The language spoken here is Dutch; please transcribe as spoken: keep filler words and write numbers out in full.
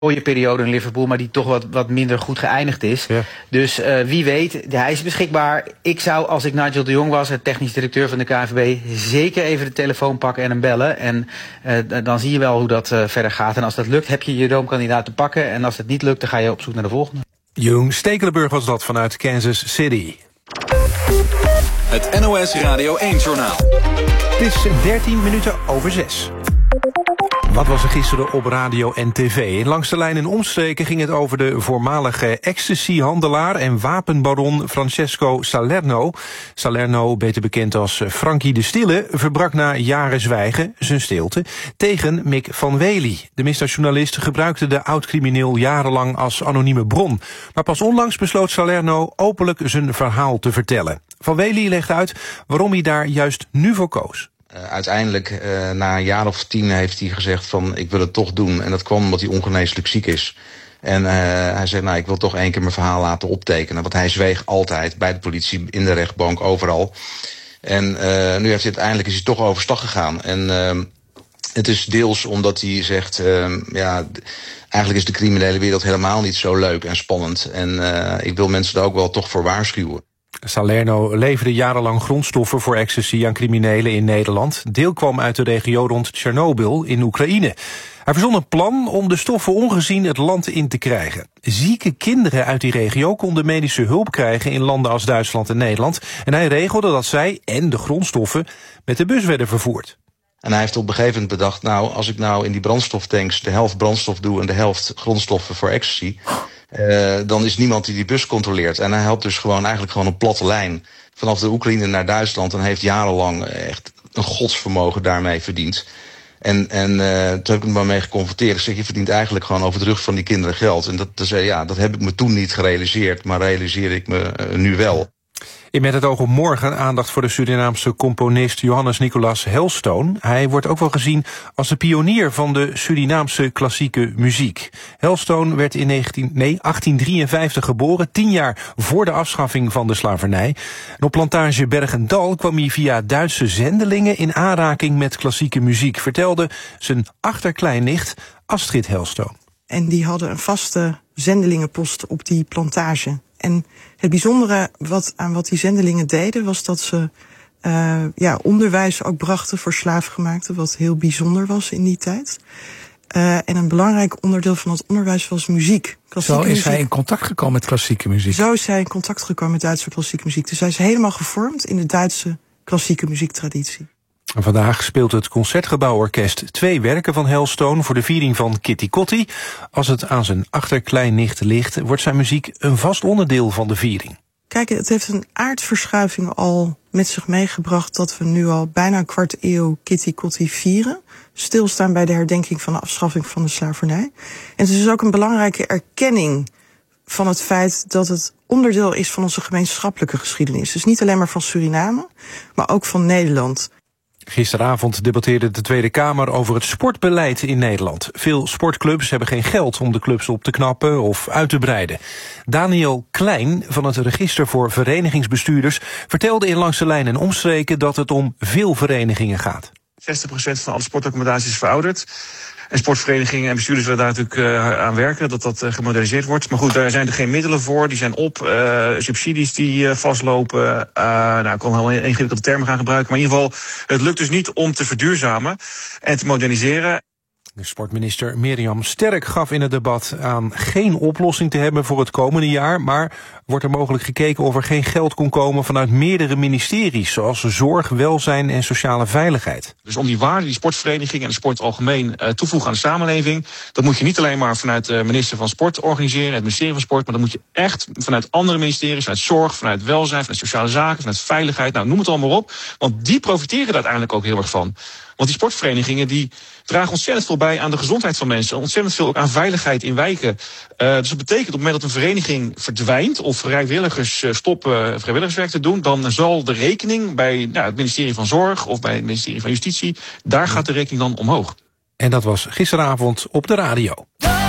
mooie periode in Liverpool, maar die toch wat, wat minder goed geëindigd is. Ja. Dus uh, wie weet, hij is beschikbaar. Ik zou, als ik Nigel de Jong was, het technisch directeur van de K N V B, zeker even de telefoon pakken en hem bellen. En uh, dan zie je wel hoe dat uh, verder gaat. En als dat lukt, heb je je droomkandidaat te pakken. En als het niet lukt, dan ga je op zoek naar de volgende. Jeroen Stekelenburg was dat vanuit Kansas City. Het N O S Radio één-journaal. Het is dertien minuten over zes. Wat was er gisteren op radio en tv? In Langs de Lijn en omstreken ging het over de voormalige ecstasy-handelaar en wapenbaron Francesco Salerno. Salerno, beter bekend als Frankie de Stille, verbrak na jaren zwijgen zijn stilte tegen Mick van Wely. De misdaadjournalist gebruikte de oud-crimineel jarenlang als anonieme bron. Maar pas onlangs besloot Salerno openlijk zijn verhaal te vertellen. Van Wely legt uit waarom hij daar juist nu voor koos. Uh, uiteindelijk, uh, na een jaar of tien, heeft hij gezegd van ik wil het toch doen. En dat kwam omdat hij ongeneeslijk ziek is. En uh, hij zei, nou, ik wil toch één keer mijn verhaal laten optekenen. Want hij zweeg altijd bij de politie, in de rechtbank, overal. En uh, nu heeft hij uiteindelijk is hij toch overstag gegaan. En uh, het is deels omdat hij zegt, uh, ja, eigenlijk is de criminele wereld helemaal niet zo leuk en spannend. En uh, ik wil mensen daar ook wel toch voor waarschuwen. Salerno leverde jarenlang grondstoffen voor ecstasy aan criminelen in Nederland. Deel kwam uit de regio rond Tsjernobyl in Oekraïne. Hij verzon een plan om de stoffen ongezien het land in te krijgen. Zieke kinderen uit die regio konden medische hulp krijgen in landen als Duitsland en Nederland. En hij regelde dat zij en de grondstoffen met de bus werden vervoerd. En hij heeft op een gegeven moment bedacht, nou, als ik nou in die brandstoftanks de helft brandstof doe en de helft grondstoffen voor ecstasy, Uh, dan is niemand die die bus controleert. En hij helpt dus gewoon eigenlijk gewoon een platte lijn vanaf de Oekraïne naar Duitsland en heeft jarenlang echt een godsvermogen daarmee verdiend. En, en uh, toen heb ik hem maar mee geconfronteerd. Ik zeg, je verdient eigenlijk gewoon over de rug van die kinderen geld. En dat, dat, ja, dat heb ik me toen niet gerealiseerd, maar realiseer ik me uh, nu wel. In Met het oog op morgen aandacht voor de Surinaamse componist Johannes Nicolas Helstone. Hij wordt ook wel gezien als de pionier van de Surinaamse klassieke muziek. Helstone werd in negentien, nee, achttien drieënvijftig geboren, tien jaar voor de afschaffing van de slavernij. En op plantage Bergendal kwam hij via Duitse zendelingen in aanraking met klassieke muziek, vertelde zijn achterkleinnicht Astrid Helstone. En die hadden een vaste zendelingenpost op die plantage. En het bijzondere wat, aan wat die zendelingen deden, was dat ze uh, ja, onderwijs ook brachten voor slaafgemaakten, wat heel bijzonder was in die tijd. Uh, en een belangrijk onderdeel van het onderwijs was muziek. Zo is muziek. Hij in contact gekomen met klassieke muziek. Zo is hij in contact gekomen met Duitse klassieke muziek. Dus hij is helemaal gevormd in de Duitse klassieke muziektraditie. Vandaag speelt het Concertgebouworkest twee werken van Helstone voor de viering van Kitty Kotti. Als het aan zijn achterkleinnicht ligt, wordt zijn muziek een vast onderdeel van de viering. Kijk, het heeft een aardverschuiving al met zich meegebracht dat we nu al bijna een kwart eeuw Kitty Kotti vieren. Stilstaan bij de herdenking van de afschaffing van de slavernij. En het is ook een belangrijke erkenning van het feit dat het onderdeel is van onze gemeenschappelijke geschiedenis. Dus niet alleen maar van Suriname, maar ook van Nederland. Gisteravond debatteerde de Tweede Kamer over het sportbeleid in Nederland. Veel sportclubs hebben geen geld om de clubs op te knappen of uit te breiden. Daniel Klein van het Register voor Verenigingsbestuurders vertelde in Langs de Lijn en omstreken dat het om veel verenigingen gaat. zestig procent van alle sportaccommodaties is verouderd. En sportverenigingen en bestuurders willen daar natuurlijk uh, aan werken, dat dat uh, gemoderniseerd wordt. Maar goed, daar zijn er geen middelen voor, die zijn op. Uh, subsidies die uh, vastlopen. Uh, nou, ik kan wel ingewikkelde termen gaan gebruiken. Maar in ieder geval, het lukt dus niet om te verduurzamen en te moderniseren. De sportminister Mirjam Sterk gaf in het debat aan geen oplossing te hebben voor het komende jaar, maar wordt er mogelijk gekeken of er geen geld kon komen vanuit meerdere ministeries, zoals zorg, welzijn en sociale veiligheid. Dus om die waarde die sportverenigingen en de sport algemeen uh, toevoegen aan de samenleving, dat moet je niet alleen maar vanuit de minister van Sport organiseren, het ministerie van Sport, maar dat moet je echt vanuit andere ministeries, vanuit zorg, vanuit welzijn, vanuit sociale zaken, vanuit veiligheid, nou noem het allemaal op, want die profiteren er uiteindelijk ook heel erg van. Want die sportverenigingen die dragen ontzettend veel bij aan de gezondheid van mensen. Ontzettend veel ook aan veiligheid in wijken. Uh, dus dat betekent op het moment dat een vereniging verdwijnt of vrijwilligers uh, stoppen vrijwilligerswerk te doen, dan zal de rekening bij nou, het ministerie van Zorg of bij het ministerie van Justitie, daar gaat de rekening dan omhoog. En dat was gisteravond op de radio.